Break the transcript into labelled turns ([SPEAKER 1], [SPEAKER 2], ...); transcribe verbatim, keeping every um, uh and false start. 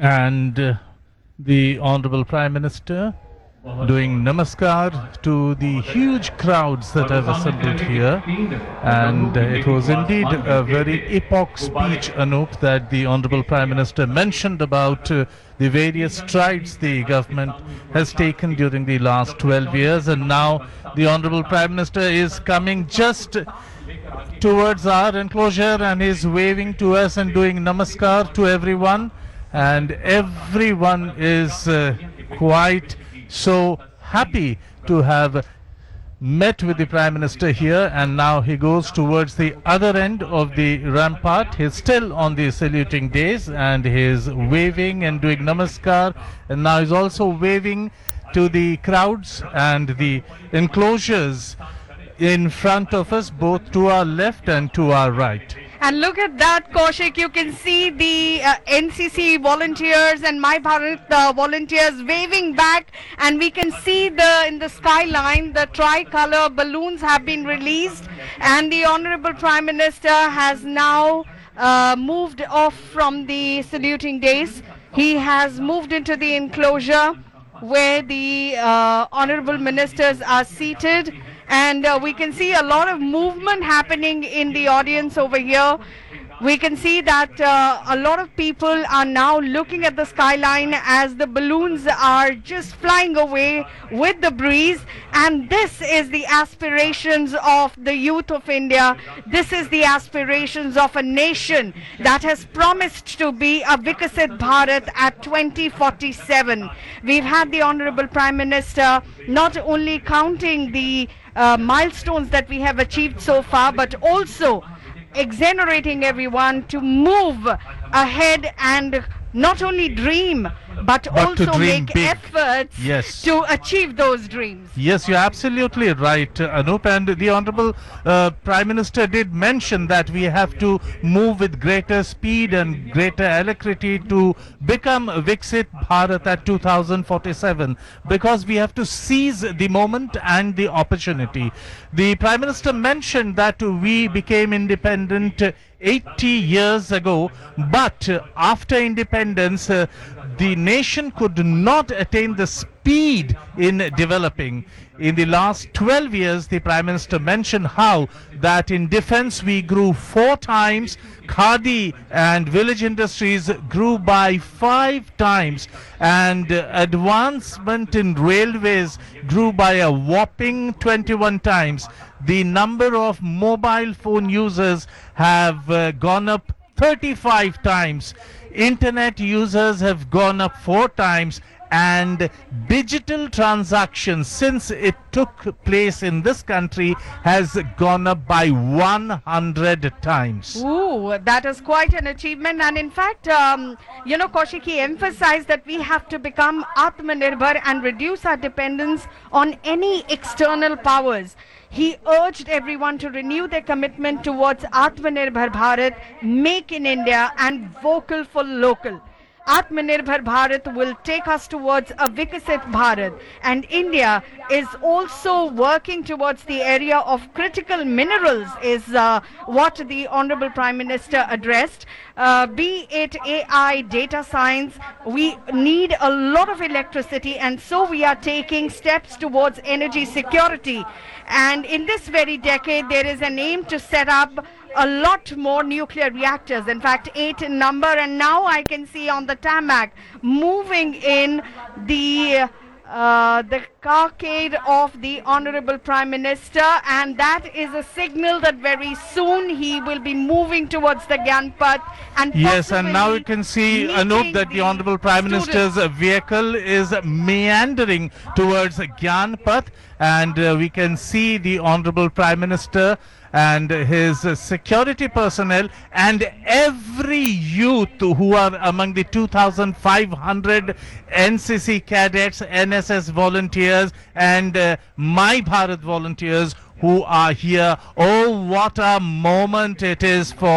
[SPEAKER 1] and uh, the Honorable Prime Minister doing namaskar to the huge crowds that have assembled here, and uh, it was indeed a very epoch speech, Anup, that the Honorable Prime Minister mentioned about uh, the various strides the government has taken during the last twelve years, and now the Honorable Prime Minister is coming just towards our enclosure and is waving to us and doing namaskar to everyone, and everyone is uh, quite so happy to have met with the Prime Minister here, and now he goes towards the other end of the rampart. He's still on the saluting days and he's waving and doing namaskar, and now he's also waving to the crowds and the enclosures in front of us, both to our left and to our right.
[SPEAKER 2] And look at that, Kaushik, you can see the uh, N C C volunteers and My Bharat uh, volunteers waving back, and we can see the in the skyline the tricolor balloons have been released, and the Honorable Prime Minister has now uh, moved off from the saluting days. He has moved into the enclosure where the uh, Honorable Ministers are seated. And uh, we can see a lot of movement happening in the audience over here. We can see that uh, a lot of people are now looking at the skyline as the balloons are just flying away with the breeze. And this is the aspirations of the youth of India. This is the aspirations of a nation that has promised to be a Vikasit Bharat at twenty forty-seven. We've had the Honorable Prime Minister not only counting the uh, milestones that we have achieved so far, but also exonerating everyone to move ahead and not only dream but,
[SPEAKER 1] But
[SPEAKER 2] also
[SPEAKER 1] to dream
[SPEAKER 2] make
[SPEAKER 1] big.
[SPEAKER 2] efforts
[SPEAKER 1] Yes.
[SPEAKER 2] to achieve those dreams.
[SPEAKER 1] Yes, you're absolutely right, uh, Anup, and the Honorable uh, Prime Minister did mention that we have to move with greater speed and greater alacrity to become Viksit Bharat at two thousand forty-seven, because we have to seize the moment and the opportunity. The Prime Minister mentioned that we became independent eighty years ago, but uh, after independence, uh, the nation could not attain the speed in developing. In the last twelve years, the Prime Minister mentioned how that in defense we grew four times, khadi and village industries grew by five times, and uh, advancement in railways grew by a whopping twenty-one times. The number of mobile phone users have uh, gone up thirty-five times. Internet users have gone up four times, and digital transactions since it took place in this country has gone up by one hundred times.
[SPEAKER 2] Ooh, that is quite an achievement. And in fact, um, you know, Kaushik, he emphasized that we have to become Atmanirbhar and reduce our dependence on any external powers. He urged everyone to renew their commitment towards Atmanirbhar Bharat, Make in India, and Vocal for Local. Atmanirbhar Bharat will take us towards a Vikasit Bharat, and India is also working towards the area of critical minerals, is uh, what the Honorable Prime Minister addressed. Uh, be it A I, data science, we need a lot of electricity, and so we are taking steps towards energy security. And in this very decade, there is an aim to set up a lot more nuclear reactors, in fact eight in number, and now I can see on the tarmac moving in the uh, the carcade of the Honorable Prime Minister, and that is a signal that very soon he will be moving towards the Gyanpat. And
[SPEAKER 1] yes, and now you
[SPEAKER 2] possibly
[SPEAKER 1] can see,
[SPEAKER 2] meeting
[SPEAKER 1] Anup, that the,
[SPEAKER 2] the
[SPEAKER 1] Honorable Prime
[SPEAKER 2] students.
[SPEAKER 1] Minister's vehicle is meandering towards Gyanpat, and uh, we can see the Honorable Prime Minister and his uh, security personnel and every youth who are among the two thousand five hundred N C C cadets, N S S volunteers, and uh, My Bharat volunteers who are here. Oh, what a moment it is for